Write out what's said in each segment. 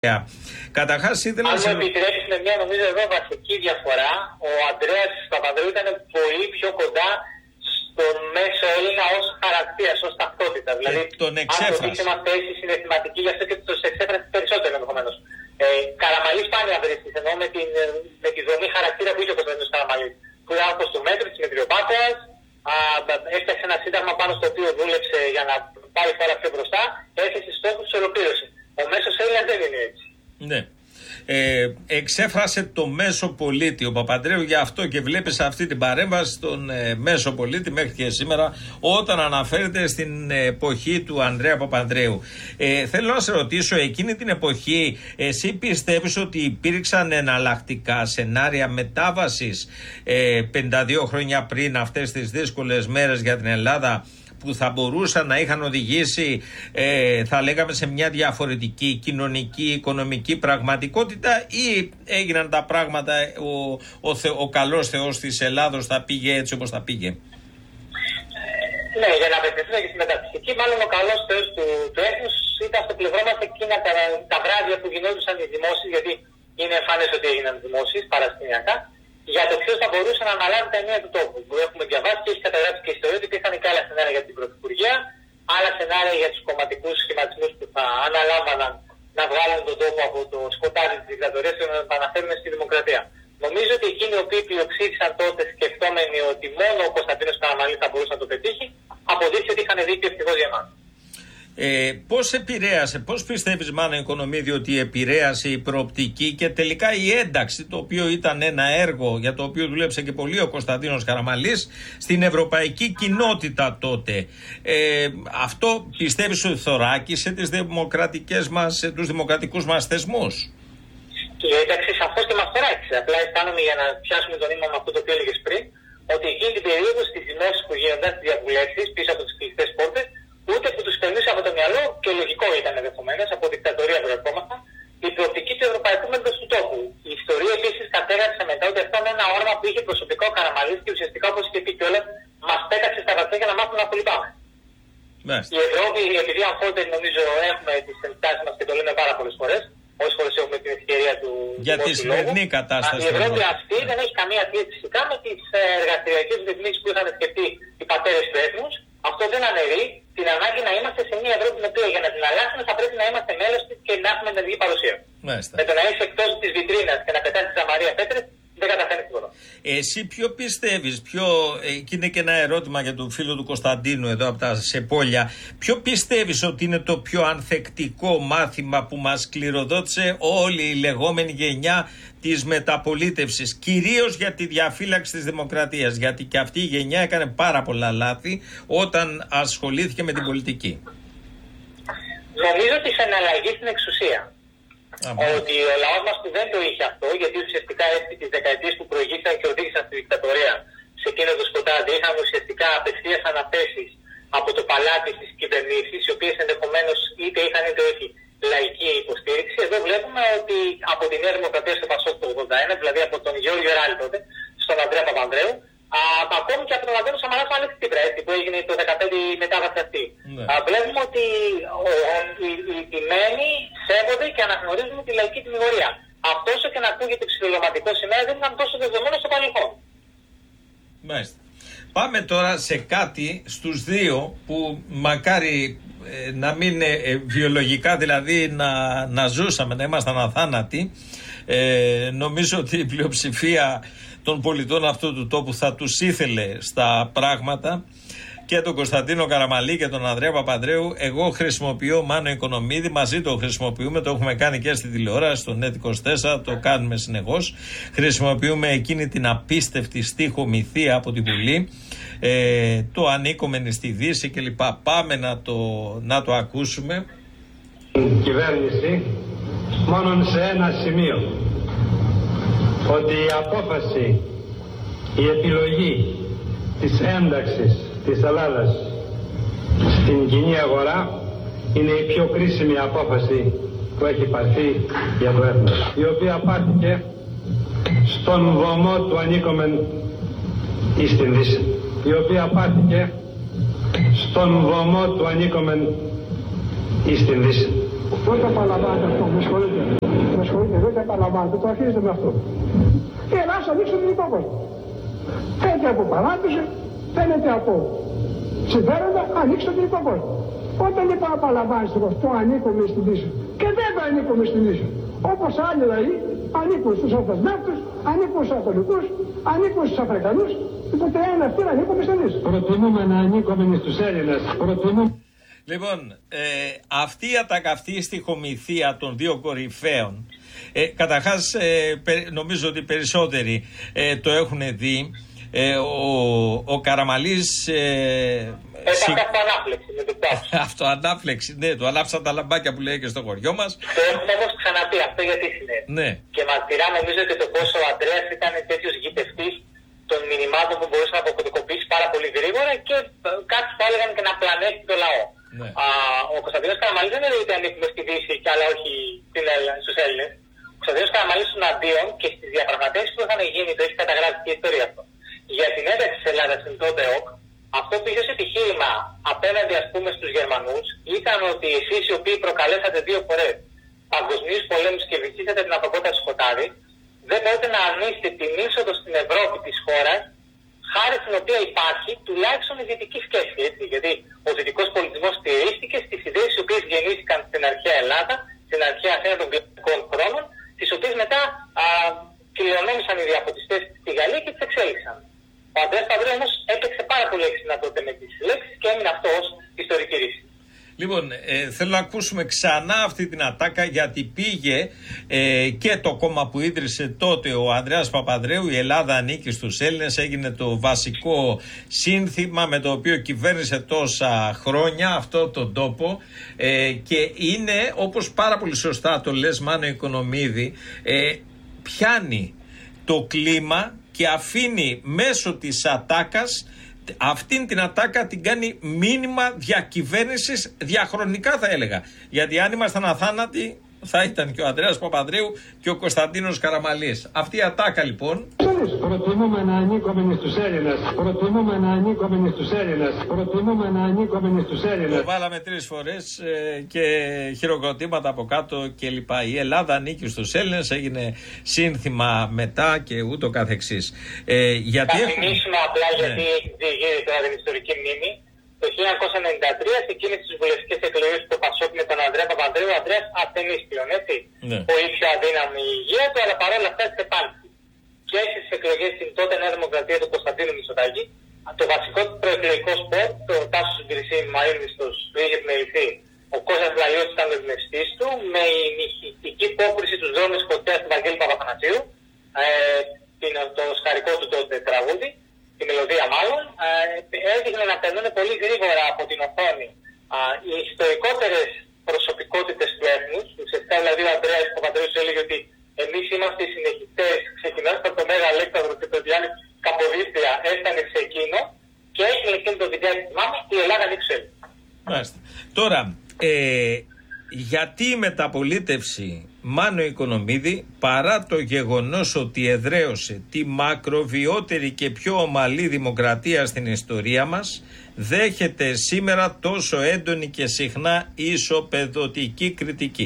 Καταρχάς ήθελα να... Αν μου επιτρέψεις με μια νομίζω εδώ βασική διαφορά, ο Ανδρέας Παπανδρέου ήταν πολύ πιο κοντά στον μέσο Έλληνα ως χαρακτήρας, ως ταυτότητα. Δηλαδή, τον εξέφρασε. Αν είχε μια θέση συναισθηματική, γι' αυτό και τον εξέφρασε περισσότερο ενδεχομένως. Καραμαλής σπάνια βρίσκεις, ενώ με τη δομή χαρακτήρα που είχε ο Κωνσταντίνος Καραμαλής. Που ήταν άρχος του μέτρου, της μετριοπάθειας, έφτιαξε ένα σύνταγμα πάνω στο οποίο δούλεψε για να πάει χώρα πιο μπροστά, έθεσε στόχους, τους ολοκλήρωσε. Ο μέσος Έλληνας δεν είναι έτσι. Ναι. Εξέφρασε το μέσο πολίτη ο Παπανδρέου, γι' αυτό και βλέπεις αυτή την παρέμβαση στον μέσο πολίτη μέχρι και σήμερα όταν αναφέρεται στην εποχή του Ανδρέα Παπανδρέου. Θέλω να σε ρωτήσω, εκείνη την εποχή εσύ πιστεύεις ότι υπήρξαν εναλλακτικά σενάρια μετάβασης 52 χρόνια πριν αυτές τις δύσκολες μέρες για την Ελλάδα, που θα μπορούσαν να είχαν οδηγήσει, θα λέγαμε, σε μια διαφορετική κοινωνική, οικονομική πραγματικότητα, ή έγιναν τα πράγματα, ο καλός Θεός της Ελλάδος θα πήγε έτσι όπως θα πήγε? Ναι, για να απευθυνθούμε και στη μεταπτυχική, μάλλον ο καλός Θεός του έθνους ήταν στο πλευρό μας εκείνα τα βράδια που γινόντουσαν οι δημόσιες, γιατί είναι εμφανές ότι έγιναν δημόσιες παρασκηνιακά, για το ποιος θα μπορούσε να αναλάβει τα ενία του τόπου. Που έχουμε διαβάσει και έχει καταγράψει και ιστορία ότι υπήρχαν και άλλα σενάρια για την Πρωθυπουργία, άλλα σενάρια για τους κομματικούς σχηματισμούς που θα αναλάμβαναν να βγάλουν τον τόπο από το σκοτάδι της δικτατορίας και να τον επαναφέρουν στη δημοκρατία. Νομίζω ότι εκείνοι οι οποίοι πλειοψήφισαν τότε σκεφτόμενοι ότι μόνο ο Κωνσταντίνος Καραμαλής θα μπορούσε να το πετύχει, αποδείχθηκε ότι είχαν δίκιο, ευτυχώς για εμάς. Πώς επηρέασε, πώς πιστεύεις, Μάνο Οικονομίδη, ότι επηρέασε η προοπτική και τελικά η ένταξη, το οποίο ήταν ένα έργο για το οποίο δούλεψε και πολύ ο Κωνσταντίνος Καραμαλής, στην ευρωπαϊκή κοινότητα τότε? Αυτό πιστεύεις ότι θωράκισε τους δημοκρατικούς μας θεσμούς? Η ένταξη σαφώς και μας θωράκισε. Απλά αισθάνομαι, για να πιάσουμε το νήμα με αυτό το οποίο έλεγες πριν, ότι εκείνη την περίοδο στις δημόσιες που γίνονταν στις διαβουλεύσεις πίσω από τις κλειστές πόρτες, ούτε που τους περνούσε από το μυαλό, και λογικό ήταν ενδεχομένως, από δικτατορία προερχόμασταν, η προοπτική του ευρωπαϊκού μέλλοντος του τόπου. Η ιστορία επίσης κατέγραψε μετά ότι αυτό είναι ένα όραμα που είχε προσωπικό ο Καραμαλής και ουσιαστικά, όπως είχε πει κιόλας, μας πέταξε στα βαθιά για να μάθουμε να απολυπάμε. Η Ευρώπη, επειδή αμφότεροι νομίζω έχουμε τις ενστάσεις μας και το λέμε πάρα πολλές φορές, όσες φορές έχουμε την ευκαιρία του για τη σημερινή κατάσταση. Η Ευρώπη αυτή δεν έχει καμία σχέση φυσικά με τις εργασιακές ρυθμίσεις που είχαν σκεφτεί οι πατέρες του έθνους. Αυτό δεν αναιρεί την ανάγκη να είμαστε σε μια Ευρώπη την οποία για να την αλλάξουμε θα πρέπει να είμαστε μέλος της και να έχουμε ενεργή παρουσία. Μάλιστα. Με το να είσαι εκτός της βιτρίνας και να πετάς τη Ζαμαρία Πέτρες δεν καταφέρνεις τίποτα. Εσύ ποιο πιστεύεις, και είναι και ένα ερώτημα για τον φίλο του Κωνσταντίνου εδώ από τα Σεπόλια, ποιο πιστεύεις ότι είναι το πιο ανθεκτικό μάθημα που μας κληροδότησε όλη η λεγόμενη γενιά της μεταπολίτευσης, κυρίως για τη διαφύλαξη της δημοκρατίας, γιατί και αυτή η γενιά έκανε πάρα πολλά λάθη όταν ασχολήθηκε με την πολιτική? Νομίζω ότι σε εναλλαγή στην εξουσία. Ότι ο λαός μας που δεν το είχε αυτό, γιατί ουσιαστικά έτσι τις δεκαετίες που προηγήθηκαν και οδήγησαν στη δικτατορία σε εκείνο το σκοτάδι, είχαν ουσιαστικά απευθείας αναθέσεις από το παλάτι στις κυβερνήσεις, οι οποίες ενδεχομένως είτε είχαν είτε όχι λαϊκή υποστήριξη. Εδώ βλέπουμε ότι από τη Νέα Δημοκρατία στο Πασόκ του 81, δηλαδή από τον Γιώργο Ράλη τότε, στον Ανδρέα Παπανδρέου, ακόμη και από τον Αντώνη Σαμαρά στο Αλέξη Τσίπρα, που έγινε το 2015 η μετάβαση αυτή. Ναι. Βλέπουμε ότι οι τιμένοι σέβονται και αναγνωρίζουν τη λαϊκή τιμωρία. Αυτό όσο και να ακούγεται ψιλολωματικό σήμερα δεν ήταν τόσο δεδομένο στο παρελθόν. Μάλιστα. Πάμε τώρα σε κάτι στους δύο που μακάρι να μην είναι βιολογικά, δηλαδή να ζούσαμε, να ήμασταν αθάνατοι. Νομίζω ότι η πλειοψηφία των πολιτών αυτού του τόπου θα τους ήθελε στα πράγματα, και τον Κωνσταντίνο Καραμαλή και τον Ανδρέα Παπανδρέου. Εγώ χρησιμοποιώ Μάνο Οικονομίδη, μαζί το χρησιμοποιούμε, το έχουμε κάνει και στη τηλεόραση, στο NET24, το κάνουμε συνεχώς. Χρησιμοποιούμε εκείνη την απίστευτη στίχομηθεία από τη Βουλή, το ανήκομενη στη Δύση κλπ. Πάμε να το ακούσουμε. Κυβέρνηση μόνον σε ένα σημείο, ότι η απόφαση, η επιλογή της ένταξης της Ελλάδας στην κοινή αγορά είναι η πιο κρίσιμη απόφαση που έχει πάρθει για το έθνος, η οποία πάρθηκε στον βωμό του ανήκομεν εις την Δύση, η οποία πάρθηκε στον βωμό του ανήκομεν εις την Δύση. το επαναλαμβάνετε αυτό, με συγχωρείτε. Με συγχωρείτε, δεν το επαναλαμβάνετε, το αρχίζετε με αυτό. Η Ελλάδα ανοίξει τον ελληνικό κόσμο. Φαίνεται από παράδοση, φαίνεται από συμφέροντα, ανοίξει τον ελληνικό κόσμο. Όταν λοιπόν απαλαμβάνεστε το ανήκουμε στην Δύση. Και δεν το ανήκουμε στην Δύση. Όπως άλλοι λαοί ανήκουν στους Ορθοδόξους, ανήκουν στους Καθολικούς, ανήκουν στους Αφρικανούς. Οπότε ένα αυτοί ανήκουμε στην Δύση. Προτιμούμε να ανήκουμε στους Έλληνες. Λοιπόν, αυτή η ατακαυτή στιχομυθία των δύο κορυφαίων, καταρχάς νομίζω ότι περισσότεροι το έχουν δει. Ο Καραμανλής αυτοανάφλεξη με το πάσο. Αυτοανάφλεξη, ναι, του ανάψαν τα λαμπάκια που λέει και στο χωριό μας. Το έχουμε όμως ξαναπεί αυτό γιατί συνέβη. Ναι. Και μαρτυρά νομίζω και το πόσο ο Ανδρέας ήταν τέτοιος γητευτής των μηνυμάτων που μπορούσε να αποκωδικοποιήσει πάρα πολύ γρήγορα και κάποιοι θα έλεγαν και να πλανέσει το λαό. Ναι. Ο Κωνσταντίνος Καραμανλής δεν έλεγε ότι ανήκουμε στη Δύση και αλλά όχι στους Έλληνες. Ο Κωνσταντίνος Καραμανλής των αντίον και στις διαπραγματεύσεις που είχαν γίνει, το έχει καταγράψει και η ιστορία αυτό. Για την ένταξη της Ελλάδας στην τότε ΟΚ, αυτό που είχε ως επιχείρημα απέναντι ας πούμε στους Γερμανούς ήταν ότι εσείς οι οποίοι προκαλέσατε 2 φορές παγκοσμίους πολέμους και βυθίσατε την ανθρωπότητα στο σκοτάδι, δεν μπορείτε να αρνήσετε την είσοδο στην Ευρώπη της χώρας, χάρη στην οποία υπάρχει τουλάχιστον η δυτική σχέση. Έτσι, γιατί ο δυτικός πολιτισμός στηρίστηκε στις ιδέες οι οποίες γεννήθηκαν στην αρχαία Ελλάδα, στην αρχαία Αθήνα των κλασικών χρόνων, τις οποίες μετά κληρονόμησαν οι διαφωτιστές στη Γαλλία και τις εξέλιξαν. Ο Ανδρέας Παπανδρέου όμως έπαιξε πάρα πολύ έξυπνα τότε με τις λέξεις και έμεινε αυτό ως ιστορική ρίση. Λοιπόν, θέλω να ακούσουμε ξανά αυτή την ατάκα γιατί πήγε και το κόμμα που ίδρυσε τότε ο Ανδρέας Παπανδρέου, η Ελλάδα ανήκει στους Έλληνες, έγινε το βασικό σύνθημα με το οποίο κυβέρνησε τόσα χρόνια αυτό τον τόπο και είναι, όπως πάρα πολύ σωστά το λες Μάνο Οικονομίδη, πιάνει το κλίμα και αφήνει μέσω της ατάκας, αυτήν την ατάκα την κάνει μήνυμα διακυβέρνησης διαχρονικά θα έλεγα. Γιατί αν ήμασταν αθάνατοι θα ήταν και ο Ανδρέας Παπανδρέου και ο Κωνσταντίνος Καραμανλής. Αυτή η ατάκα λοιπόν. Προτιμούμε να ανήκουμε στους Έλληνες. Προτιμούμε να ανήκουμε στους Έλληνες. Προτιμούμε να ανήκουμε στους Έλληνες. Το βάλαμε 3 φορές και χειροκροτήματα από κάτω κλπ. Η Ελλάδα ανήκει στους Έλληνες, έγινε σύνθημα μετά και ούτω καθεξής. Θα θυμίσουμε απλά γιατί έχει διηγήσει τώρα την ιστορική μνήμη. Το 1993 ξεκίνησε τις βουλευτικές εκλογές του Πασόκ με τον Ανδρέα Παπανδρέου. Ο Ανδρέας ασθενής πλέον, έτσι. Ναι. Πολύ πιο αδύναμη η υγεία του, αλλά παρόλα αυτά επάλυψε. Και στις εκλογές στην τότε Νέα Δημοκρατία του Κωνσταντίνου Μητσοτάκη, το βασικό του προεκλογικό σπορ, το Τάσος Συμπηρησί Μαΐρνιστος που είχε επιμεληθεί, ο Κώστας Βλαλίος ήταν ο εμπνευστής του, με η νυχητική υπόκριση του δρόμους φωτιάς του Βαγγέλη Παπαθανασίου, το σκαρικό του τότε τραγούδι. Τη μελωδία μάλλον, έδειχνε να περνούν πολύ γρήγορα από την οθόνη οι ιστορικότερες προσωπικότητες του έθνους. Ουσιαστικά δηλαδή ο Ανδρέας Παπανδρέου έλεγε ότι εμείς είμαστε οι συνεχιστές, ξεκινώντας από το Μέγα Αλέξανδρο και το Διάννη Καποδίστρια, έφτανε σε εκείνο και έκλεινε εκείνο το βιντεάκι που θυμάμαι, η Ελλάδα ανοίξε. Μάλιστα. Τώρα, γιατί η μεταπολίτευση Μάνο Οικονομίδη, παρά το γεγονός ότι εδραίωσε τη μακροβιότερη και πιο ομαλή δημοκρατία στην ιστορία μας, δέχεται σήμερα τόσο έντονη και συχνά ισοπεδωτική κριτική?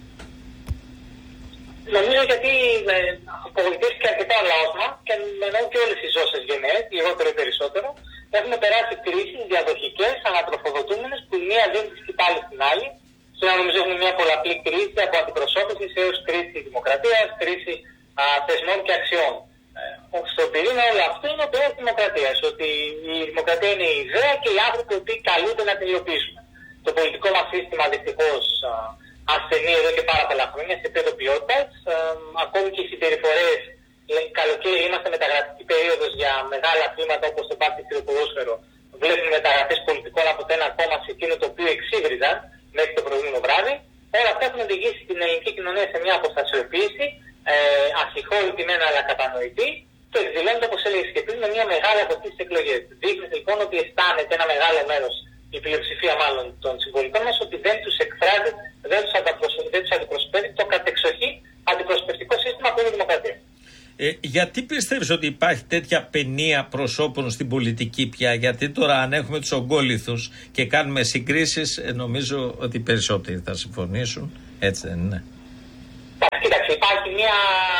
Νομίζω γιατί απογοητεύτηκε αρκετά ο λαός μας και εννοώ και όλες οι ζώσες γενναίες, λιγότερο ή περισσότερο, έχουμε περάσει κρίσεις διαδοχικές, ανατροφοδοτούμενες που η μία δίνει τη σκητάλη στην άλλη. Σήμερα νομίζω έχουμε μια πολλαπλή κρίση από αντιπροσώπηση έως κρίση δημοκρατίας, κρίση θεσμών και αξιών. Στον πυρήνα όλο αυτό είναι ο πυρήνας της δημοκρατίας, ότι η δημοκρατία είναι η ιδέα και οι άνθρωποι που καλούνται να την υλοποιήσουμε. Το πολιτικό μας σύστημα δυστυχώς ασθενεί εδώ και πάρα πολλά χρόνια σε επίπεδο ποιότητας. Ακόμη και οι συμπεριφορές, καλοκαίρι είμαστε μεταγραφική περίοδος για μεγάλα θύματα όπως το μπάσκετ και το ποδόσφαιρο. Βλέπουμε μεταγραφές πολιτικών από το ένα κόμμα σε εκείνο το οποίο εξύβριζαν μέχρι το προηγούμενο βράδυ. Όλα αυτά έχουν οδηγήσει την ελληνική κοινωνία σε μια αποστασιοποίηση, ασυγχώρητη μεν αλλά κατανοητή, και εκδηλώνεται, όπως έλεγε και πριν, με μια μεγάλη αποστή στις εκλογές. Δείχνει λοιπόν ότι αισθάνεται ένα μεγάλο μέρος, η πλειοψηφία μάλλον των συμπολιτών μας, ότι δεν τους εκφράζει, δεν τους αντιπροσωπεύει το κατεξοχή αντιπροσωπευτικό σύστημα που είναι η δημοκρατία. Γιατί πιστεύεις ότι υπάρχει τέτοια παινία προσώπων στην πολιτική πια? Γιατί τώρα αν έχουμε τους ογκόληθους και κάνουμε συγκρίσεις, νομίζω ότι περισσότεροι θα συμφωνήσουν, Έτσι δεν είναι? Κοίταξε, υπάρχει μια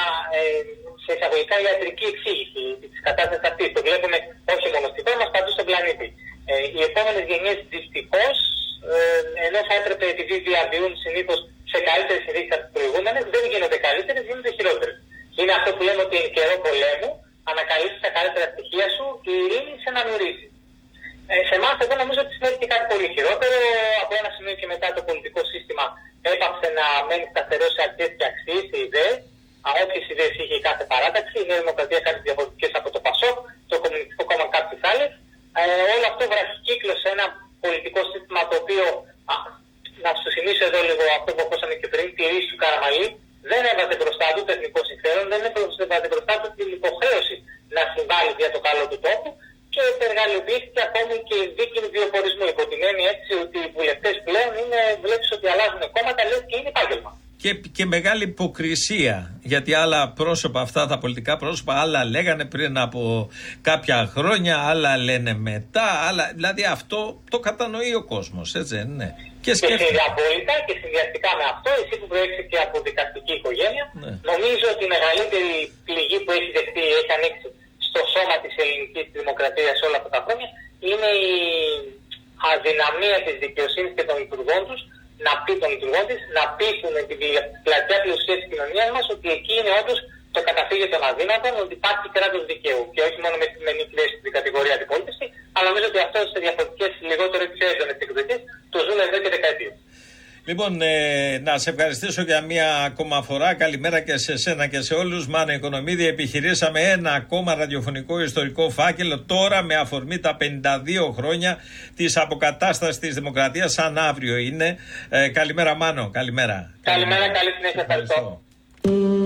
σε εισαγωγικά ιατρική εξήγηση της κατάστασης αυτής. Το βλέπουμε όχι μόνο στη χώρα μας, παντού στον πλανήτη. Οι επόμενες γενιές δυστυχώς, ενώ θα έπρεπε επειδή διαβιούν συνήθως σε καλύτερες συνθήκες από τις προηγούμενες, δεν γίνονται καλύτερες, γίνονται χειρότερες. Είναι αυτό που λέμε ότι εν καιρό πολέμου ανακαλύψεις τα καλύτερα στοιχεία σου και η ειρήνη σε ανανουρίζει. Σε εμάς εγώ νομίζω ότι συνέβη και κάτι πολύ χειρότερο. Από ένα σημείο και μετά το πολιτικό σύστημα έπαψε να μένει σταθερό σε αρχές και αξίες, σε ιδέες. Όποιες ιδέες είχε η κάθε παράταξη, η Νέα Δημοκρατία κάτι διαφορετικές από το ΠΑΣΟΚ, το Κομμουνιστικό Κόμμα κάποιες άλλες. Όλο αυτό βραχικύκλωσε ένα πολιτικό σύστημα το οποίο, να σου θυμίσω εδώ λίγο αυτό που ακούσαμε και πριν, τη ρίση του Καραμαλή, δεν έβαζε μπροστά του το εθνικό συμφέρον, δεν έβαζε μπροστά του την υποχρέωση να συμβάλλει για το καλό του τόπου και εργαλειοποιήθηκε ακόμη και δίκη βιοπορισμού. Υπό την έννοια έτσι ότι οι βουλευτές πλέον βλέπεις ότι αλλάζουν κόμματα, λες και είναι επάγγελμα. Και μεγάλη υποκρισία, γιατί άλλα πρόσωπα, αυτά τα πολιτικά πρόσωπα, άλλα λέγανε πριν από κάποια χρόνια, άλλα λένε μετά, δηλαδή αυτό το κατανοεί ο κόσμος, έτσι δεν είναι? Και απόλυτα και συνδυαστικά με αυτό, εσύ που προέρχεσαι και από δικαστική οικογένεια, νομίζω ότι η μεγαλύτερη πληγή που έχει δεχτεί, έχει ανοίξει στο σώμα της ελληνικής δημοκρατίας όλα αυτά τα χρόνια, είναι η αδυναμία της δικαιοσύνης και των λειτουργών τους να πείσουν την πλατιά πλουσία της κοινωνίας μας ότι εκεί είναι όντως το καταφύγιο των αδύνατων, ότι υπάρχει κράτος δικαίου. Και όχι μόνο με τη σημερινή θέση στην κατηγορία αντιπολίτευση, αλλά νομίζω ότι αυτό σε διαφορετικές λιγότερο πιο έντονες εκδοχές το ζουν εδώ και δεκαετίες. Λοιπόν, να σε ευχαριστήσω για μία ακόμα φορά. Καλημέρα και σε σένα και σε όλους. Μάνο Οικονομίδη, επιχειρήσαμε ένα ακόμα ραδιοφωνικό ιστορικό φάκελο, τώρα με αφορμή τα 52 χρόνια της αποκατάστασης της δημοκρατίας, σαν αύριο είναι. Καλημέρα Μάνο, καλημέρα. Καλημέρα, καλή συνέχεια. Ευχαριστώ.